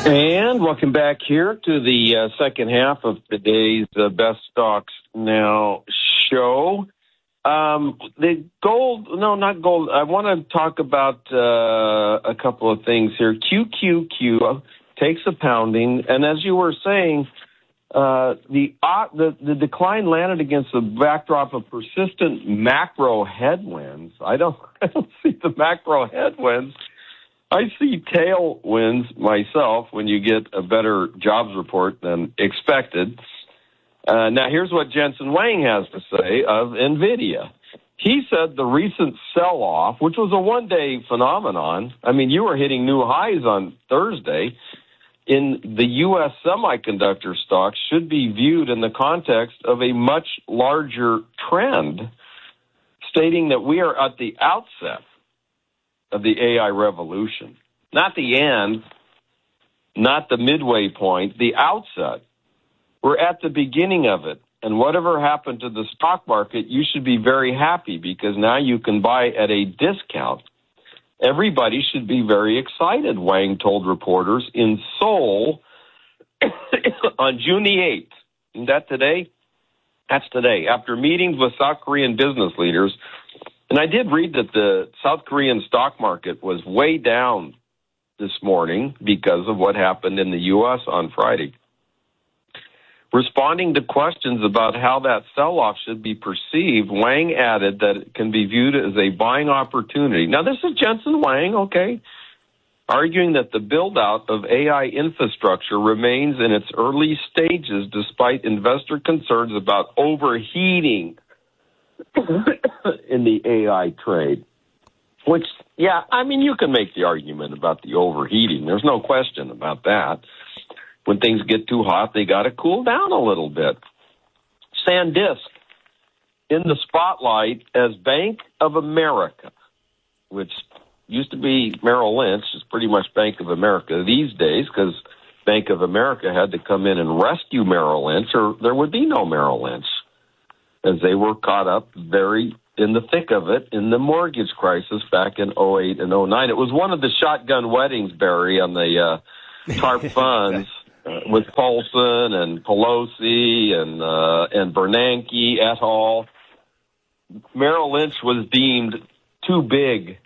And welcome back here to the second half of today's Best Stocks Now show. The gold, no, not gold. I want to talk about a couple of things here. QQQ takes a pounding, and as you were saying, the decline landed against the backdrop of persistent macro headwinds. I don't see the macro headwinds. I see tailwinds myself when you get a better jobs report than expected. Now, here's what Jensen Huang has to say of NVIDIA. He said the recent sell-off, which was a one-day phenomenon, I mean, you were hitting new highs on Thursday, in the U.S. semiconductor stocks should be viewed in the context of a much larger trend, stating that we are at the outset of the AI revolution. Not the end, not the midway point, the outset. We're at the beginning of it. And whatever happened to the stock market, you should be very happy because now you can buy at a discount. Everybody should be very excited, Wang told reporters in Seoul on June the 8th. Isn't that today? That's today. After meetings with South Korean business leaders, and I did read that the South Korean stock market was way down this morning because of what happened in the U.S. on Friday. Responding to questions about how that sell-off should be perceived, Wang added that it can be viewed as a buying opportunity. Now, this is Jensen Huang, okay, arguing that the build-out of AI infrastructure remains in its early stages despite investor concerns about overheating in the AI trade. Which, yeah, I mean, you can make the argument about the overheating. There's no question about that. When things get too hot, they got to cool down a little bit. SanDisk in the spotlight as Bank of America, which used to be Merrill Lynch, is pretty much Bank of America these days because Bank of America had to come in and rescue Merrill Lynch or there would be no Merrill Lynch as they were caught up very in the thick of it in the mortgage crisis back in 08 and 09. It was one of the shotgun weddings, Barry, on the TARP funds. With Paulson and Pelosi and Bernanke et al. Merrill Lynch was deemed too big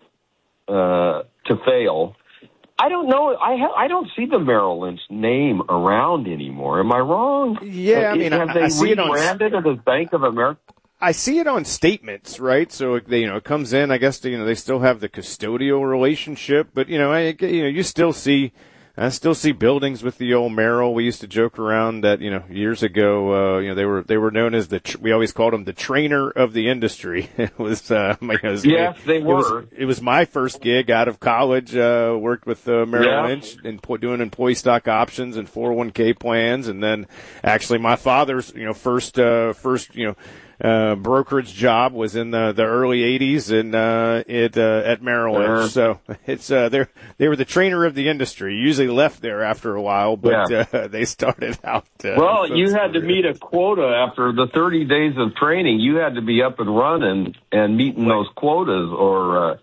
to fail. I don't know. I don't see the Merrill Lynch name around anymore. Am I wrong? Yeah, I mean, have they rebranded it as Bank of America? I see it on statements, right? So they, it comes in. I guess they still have the custodial relationship, but you still see. I still see buildings with the old Merrill. We used to joke around that, years ago, they were known as we always called them the trainer of the industry. It was, yes, they were. It was my first gig out of college, worked with Merrill Lynch and doing employee stock options and 401k plans. And then actually my father's, first, brokerage job was in the early 80s and at Merrill Lynch. So it's they were the trainer of the industry. Usually left there after a while, but they started out. Well, you had to meet a quota after the 30 days of training. You had to be up and running and meeting those quotas, or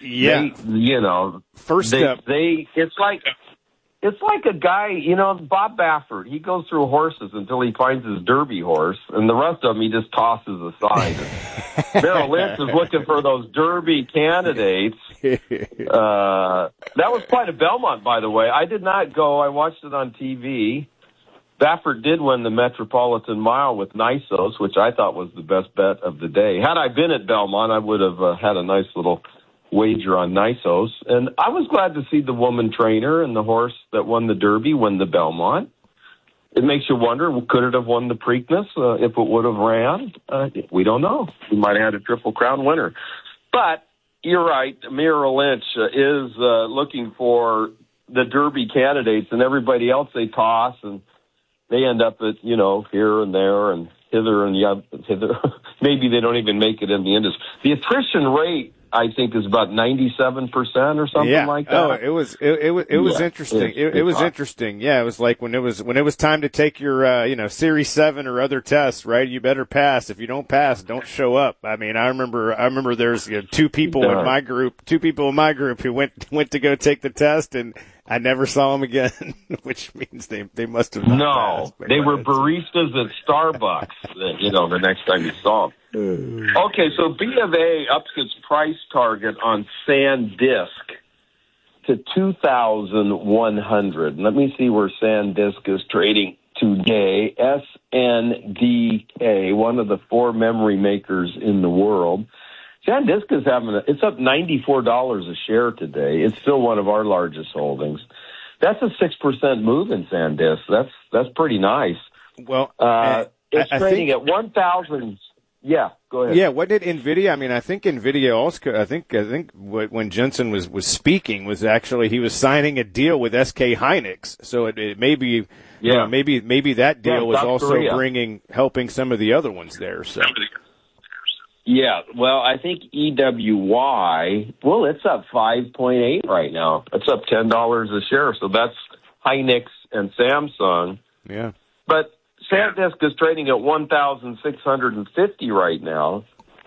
first step. It's like a guy, Bob Baffert. He goes through horses until he finds his Derby horse, and the rest of them he just tosses aside. Merrill Lynch is looking for those Derby candidates. That was quite a Belmont, by the way. I did not go. I watched it on TV. Baffert did win the Metropolitan Mile with Nysos, which I thought was the best bet of the day. Had I been at Belmont, I would have had a nice little wager on Nysos. And I was glad to see the woman trainer and the horse that won the Derby win the Belmont. It makes you wonder, could it have won the Preakness if it would have ran? We don't know. We might have had a Triple Crown winner. But you're right, Merrill Lynch is looking for the Derby candidates, and everybody else they toss, and they end up at, here and there and hither and hither. Maybe they don't even make it in the industry. The attrition rate, I think, is about 97% or something like that. Oh, it was interesting. It was interesting. Yeah, it was like when it was time to take your Series 7 or other tests, right? You better pass. If you don't pass, don't show up. I mean, I remember there's two people in my group who went to go take the test, and I never saw them again, which means they must have not passed. They were baristas at Starbucks, the next time you saw them. Okay, so B of A ups its price target on SanDisk to 2,100. Let me see where SanDisk is trading today. SNDK, one of the 4 memory makers in the world. SanDisk is it's up $94 a share today. It's still one of our largest holdings. That's a 6% move in SanDisk. That's pretty nice. Well, it's trading at 1,000. Yeah, go ahead. Yeah, what did NVIDIA? I mean, I think NVIDIA also. I think when Jensen was speaking was actually he was signing a deal with SK Hynix. So it may be, maybe that deal was also helping some of the other ones there. So. Yeah, well, I think EWY, it's up 5.8 right now. It's up $10 a share, so that's Hynix and Samsung. Yeah. But SanDisk is trading at 1,650 right now,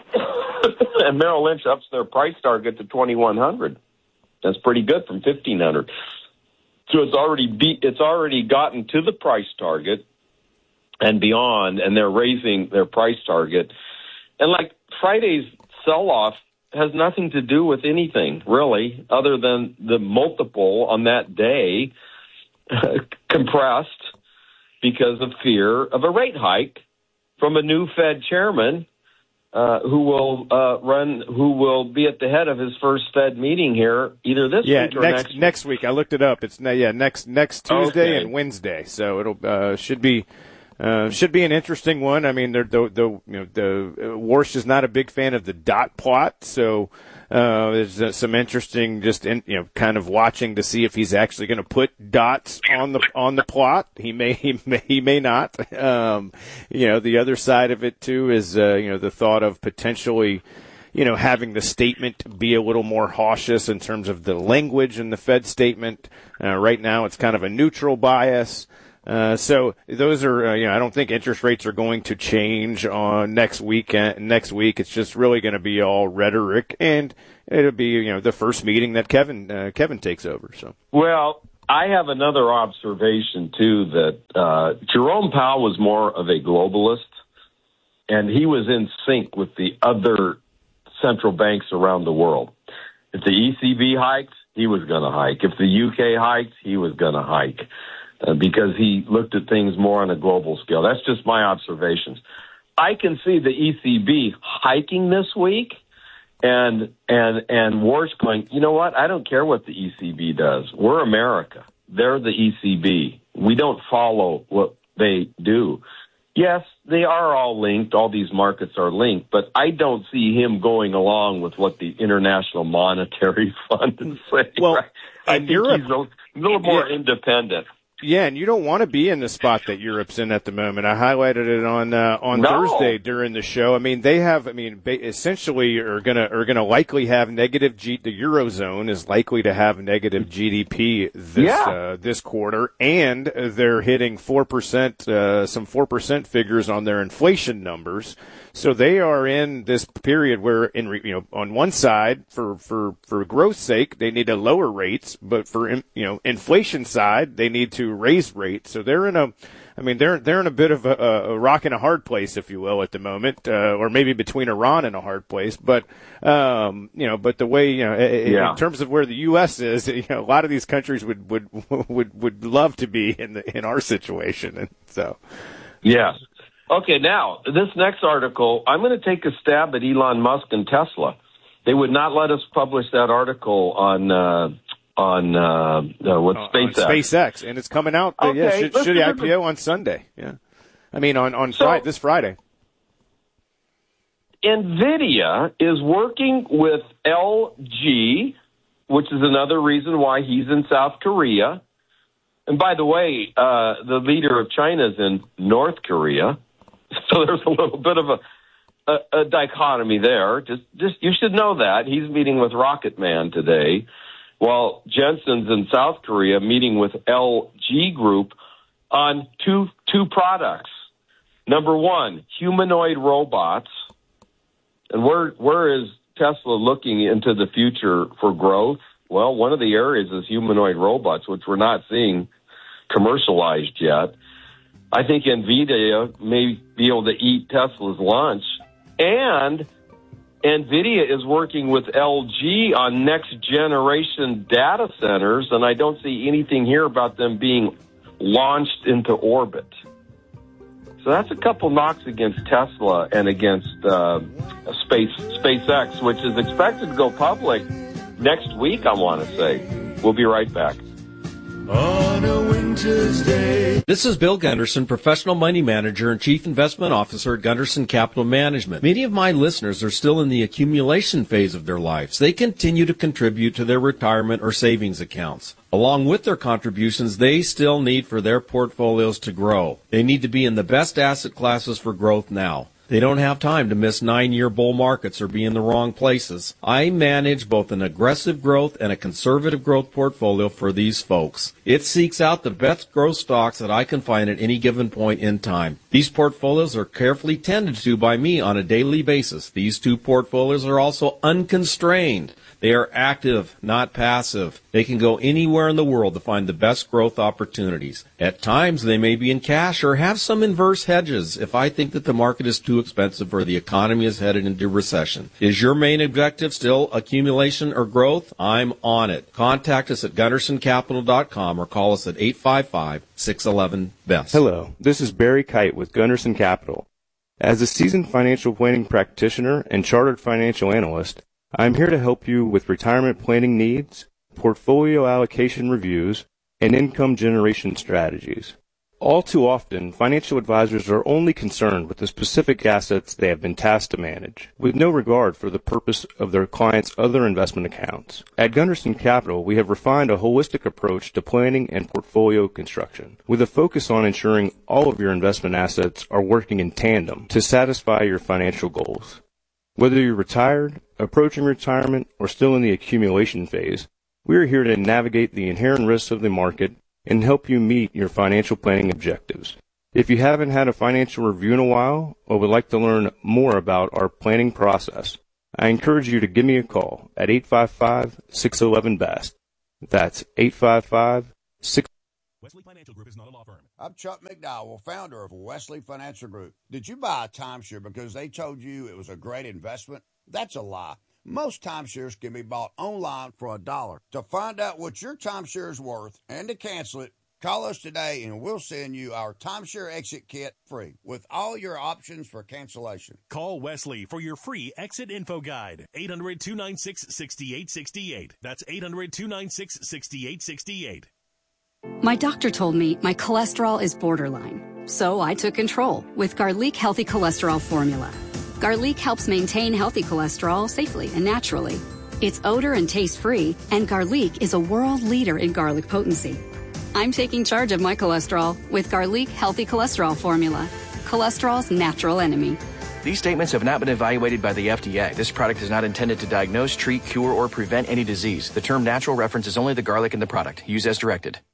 and Merrill Lynch ups their price target to 2,100. That's pretty good from 1,500. So it's already gotten to the price target and beyond, and they're raising their price target. And like Friday's sell-off has nothing to do with anything, really, other than the multiple on that day compressed because of fear of a rate hike from a new Fed chairman who will be at the head of his first Fed meeting here either this week or next week. I looked it up. It's next Tuesday and Wednesday. So it'll should be an interesting one. I mean, the Warsh is not a big fan of the dot plot, so there's some interesting kind of watching to see if he's actually going to put dots on the plot. He may not. The other side of it too is the thought of potentially having the statement be a little more cautious in terms of the language in the Fed statement. Right now, it's kind of a neutral bias. So those are, I don't think interest rates are going to change on next week. It's just really going to be all rhetoric, and it'll be, the first meeting that Kevin takes over. So. Well, I have another observation too, that, Jerome Powell was more of a globalist, and he was in sync with the other central banks around the world. If the ECB hiked, he was going to hike. If the UK hiked, he was going to hike. Because he looked at things more on a global scale. That's just my observations. I can see the ECB hiking this week, and Warsh going, you know what? I don't care what the ECB does. We're America. They're the ECB. We don't follow what they do. Yes, they are all linked. All these markets are linked, but I don't see him going along with what the International Monetary Fund is saying. Well, right? I think he's a little more independent. Yeah, and you don't want to be in the spot that Europe's in at the moment. I highlighted it on Thursday during the show. I mean, essentially are gonna likely have negative the Eurozone is likely to have negative GDP this quarter, and they're hitting 4%, some 4% figures on their inflation numbers. So they are in this period where, on one side, for growth's sake, they need to lower rates, but for inflation side, they need to raise rates. So they're in a bit of a rock and a hard place, if you will, at the moment, or maybe between Iran and a hard place. But but the way in terms of where the U.S. is, a lot of these countries would love to be in our situation, and so yeah. Okay, now, this next article, I'm going to take a stab at Elon Musk and Tesla. They would not let us publish that article on SpaceX. SpaceX, and it's coming out. Okay, should IPO on Sunday. Yeah, I mean on this Friday. NVIDIA is working with LG, which is another reason why he's in South Korea. And by the way, the leader of China is in North Korea. So there's a little bit of a dichotomy there. Just you should know that. He's meeting with Rocket Man today, while Jensen's in South Korea meeting with LG Group on two products. Number one, humanoid robots. And where is Tesla looking into the future for growth? Well, one of the areas is humanoid robots, which we're not seeing commercialized yet. I think NVIDIA may be able to eat Tesla's lunch. And NVIDIA is working with LG on next-generation data centers, and I don't see anything here about them being launched into orbit. So that's a couple knocks against Tesla and against SpaceX, which is expected to go public next week, I want to say. We'll be right back. On a winter's day. This is Bill Gunderson, professional money manager and chief investment officer at Gunderson Capital Management. Many of my listeners are still in the accumulation phase of their lives. They continue to contribute to their retirement or savings accounts. Along with their contributions, they still need for their portfolios to grow. They need to be in the best asset classes for growth now. They don't have time to miss 9-year bull markets or be in the wrong places. I manage both an aggressive growth and a conservative growth portfolio for these folks. It seeks out the best growth stocks that I can find at any given point in time. These portfolios are carefully tended to by me on a daily basis. These two portfolios are also unconstrained. They are active, not passive. They can go anywhere in the world to find the best growth opportunities. At times, they may be in cash or have some inverse hedges if I think that the market is too expensive or the economy is headed into recession. Is your main objective still accumulation or growth? I'm on it. Contact us at GundersonCapital.com or call us at 855-611-BEST. Hello, this is Barry Kite with Gunderson Capital. As a seasoned financial planning practitioner and chartered financial analyst, I'm here to help you with retirement planning needs, portfolio allocation reviews, and income generation strategies. All too often, financial advisors are only concerned with the specific assets they have been tasked to manage, with no regard for the purpose of their clients' other investment accounts. At Gunderson Capital, we have refined a holistic approach to planning and portfolio construction, with a focus on ensuring all of your investment assets are working in tandem to satisfy your financial goals. Whether you're retired, approaching retirement, or still in the accumulation phase, we are here to navigate the inherent risks of the market and help you meet your financial planning objectives. If you haven't had a financial review in a while or would like to learn more about our planning process, I encourage you to give me a call at 855-611-BEST. That's 855-611-BEST. Wesley Financial Group is not a law firm. I'm Chuck McDowell, founder of Wesley Financial Group. Did you buy a timeshare because they told you it was a great investment? That's a lie. Most timeshares can be bought online for $1. To find out what your timeshare is worth and to cancel it, call us today and we'll send you our timeshare exit kit free with all your options for cancellation. Call Wesley for your free exit info guide. 800-296-6868. That's 800-296-6868. My doctor told me my cholesterol is borderline, so I took control with Garlic Healthy Cholesterol Formula. Garlic helps maintain healthy cholesterol safely and naturally. It's odor and taste-free, and Garlic is a world leader in garlic potency. I'm taking charge of my cholesterol with Garlic Healthy Cholesterol Formula, cholesterol's natural enemy. These statements have not been evaluated by the FDA. This product is not intended to diagnose, treat, cure, or prevent any disease. The term natural references only the garlic in the product. Use as directed.